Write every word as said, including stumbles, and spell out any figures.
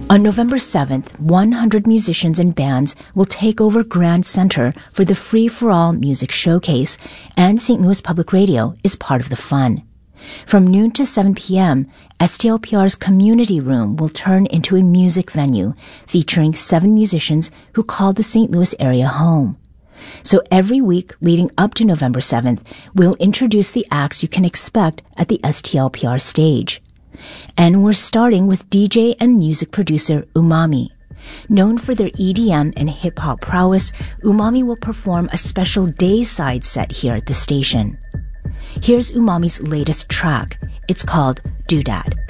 On November seventh, one hundred musicians and bands will take over Grand Center for the Free for All Music Showcase, and Saint Louis Public Radio is part of the fun. From noon to seven p.m., S T L P R's community room will turn into a music venue featuring seven musicians who call the Saint Louis area home. So every week leading up to November seventh, we'll introduce the acts you can expect at the S T L P R stage. And we're starting with D J and music producer Umami. Known for their E D M and hip-hop prowess, Umami will perform a special Dayside set here at the station. Here's Umami's latest track. It's called Doodad.